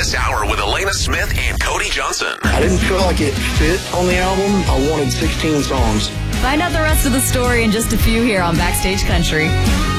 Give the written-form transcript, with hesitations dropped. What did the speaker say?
this hour with Elena Smith and Cody Johnson. I didn't feel like it fit on the album. I wanted 16 songs. Find out the rest of the story in just a few here on Backstage Country.